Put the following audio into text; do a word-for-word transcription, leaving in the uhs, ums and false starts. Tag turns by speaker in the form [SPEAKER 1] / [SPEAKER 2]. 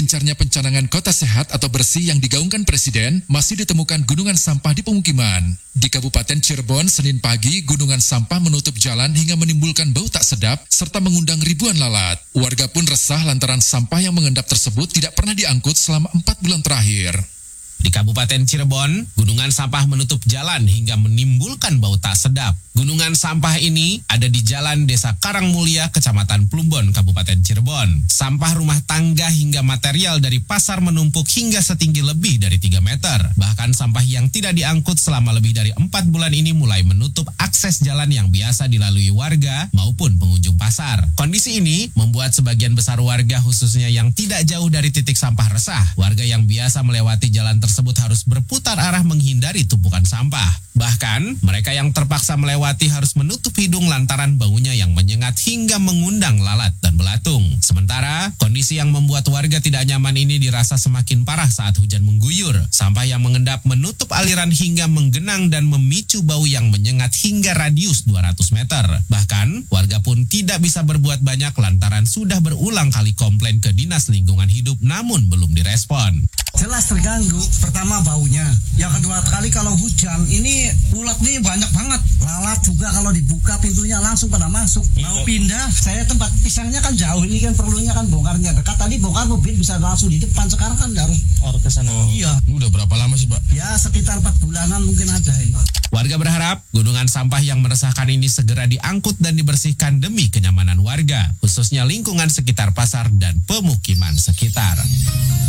[SPEAKER 1] gencarnya pencanangan kota sehat atau bersih yang digaungkan Presiden, masih ditemukan gunungan sampah di pemukiman. Di Kabupaten Cirebon, Senin pagi, gunungan sampah menutup jalan hingga menimbulkan bau tak sedap, serta mengundang ribuan lalat. Warga pun resah lantaran sampah yang mengendap tersebut tidak pernah diangkut selama empat bulan terakhir.
[SPEAKER 2] Di Kabupaten Cirebon, gunungan sampah menutup jalan hingga menimbulkan bau tak sedap. Gunungan sampah ini ada di Jalan Desa Karangmulia, Kecamatan Plumbon, Kabupaten Cirebon. Sampah rumah tangga hingga material dari pasar menumpuk hingga setinggi lebih dari tiga meter. Bahkan sampah yang tidak diangkut selama lebih dari empat bulan ini mulai menutup akses jalan yang biasa dilalui warga maupun pengunjung pasar. Kondisi ini membuat sebagian besar warga, khususnya yang tidak jauh dari titik sampah, resah. Warga yang biasa melewati jalan tersebut tersebut harus berputar arah menghindari tumpukan sampah. Bahkan, mereka yang terpaksa melewati harus menutup hidung lantaran baunya yang menyengat hingga mengundang lalat dan belatung. Sementara, kondisi yang membuat warga tidak nyaman ini dirasa semakin parah saat hujan mengguyur. Sampah yang mengendap menutup aliran hingga menggenang dan memicu bau yang menyengat hingga radius dua ratus meter. Bahkan, warga pun tidak bisa berbuat banyak lantaran sudah berulang kali komplain ke Dinas Lingkungan Hidup namun belum direspon.
[SPEAKER 3] Jelas terganggu. Pertama baunya, yang kedua kali kalau hujan ini ulat nih banyak banget. Lalat juga kalau dibuka pintunya langsung pada masuk. Mau pindah, saya tempat pisangnya kan jauh, ini kan perlunya kan bongkarnya dekat. Tadi bongkar mobil bisa langsung di depan, sekarang kan harus
[SPEAKER 4] harus ke sana.
[SPEAKER 3] Oh, iya.
[SPEAKER 4] Udah berapa lama sih, Pak?
[SPEAKER 3] Ya sekitar empat bulanan mungkin ada ini.
[SPEAKER 2] Warga berharap gunungan sampah yang meresahkan ini segera diangkut dan dibersihkan demi kenyamanan warga, khususnya lingkungan sekitar pasar dan pemukiman sekitar.